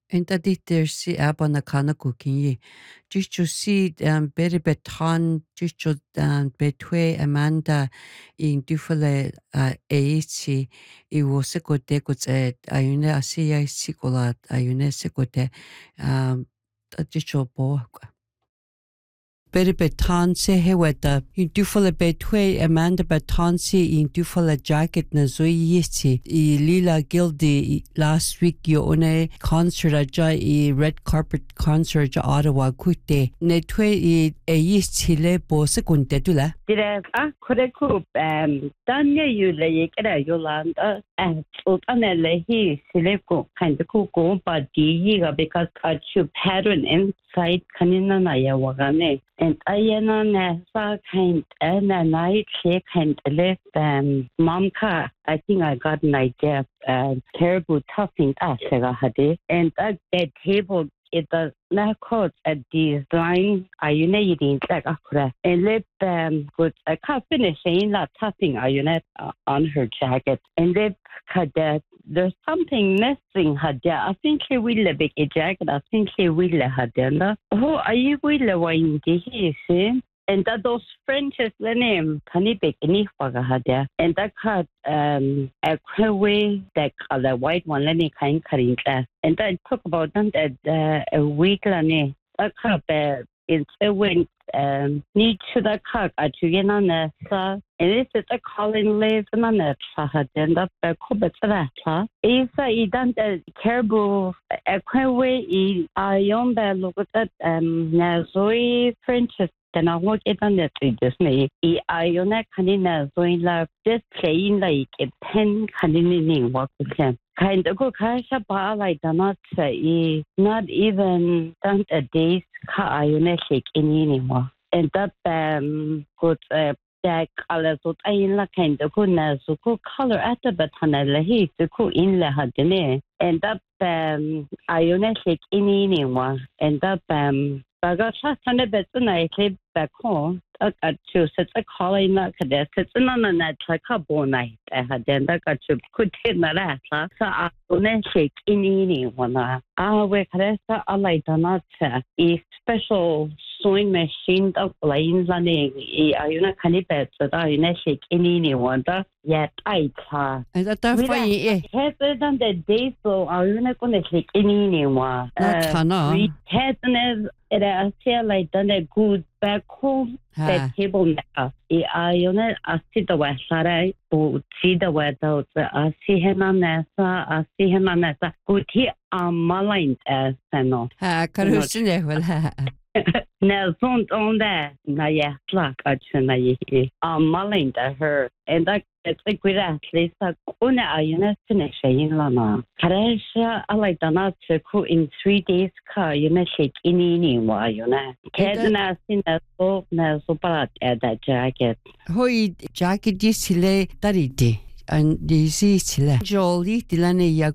Inta dittersi abana kana kukinyi. Jicho si bere beton jicho betwe Amanda in dufale eichi I wosiko dekut ayune asiya sikola ayune sikote jicho bo. Bere betanse heweta in dufale betwe Amanda betanse in dufale jacket na zoichi I lila gildi last week yo one concert aja I red carpet concert ja Ottawa kute ne twe I chile bo sekunde dula dire kureku danye yule yekera yolanda sultanele hi sileko kind of ko pa di ga because kachu pattern inside kanina na ya wagane and ayana na sa kind and a night she kind left momka I think I got an idea terrible toughing asega hade and that table it does not cause a design ayune like akura and let good I can't finish saying that tapping ayune on her jacket and let kada there's something missing hada I think she will be a jacket I think she will hada who are you will wine he and that those Frenches the name tani big any hada and that cut a way that color white one let me kind karin class and I talk about them that a week lane a cup in when need to the cock at you on the and it's a calling live on the had up a cobet that if I done the caribou a way I own the look at that Nazoi Frenches then I work it on the just me. I own a canina going like just playing like a pen canning work with him. Kind of go kasha ba like not say not even done a day's car I own shake anymore. And that good that color so I like kind of good na so good color at the batana lahi so cool in la hadene. And that I own shake anymore. And that Baga Chasana Betuna came back home to such a calling like this. It's none of that like a bone night. I had then that got to put in the last. So I don't shake any one. We can I like the not a special sewing machine of lines on the Iona Canipet that I shake any one. Yet I saw. And that funny has done the day so I'm not going to shake any one. We had I feel like done a good back home the table now. I see the west side see the weather I see him on I see him on that good here on my line as I know. Now don't on that na yeah like actually my her and that it's a good at least una ayuna finish in lama Karesha I like the not to cook in 3 days car you may shake any wa you know kedna sin that so na so para that jacket hoi jacket disile tarite and this is chile jolly dilane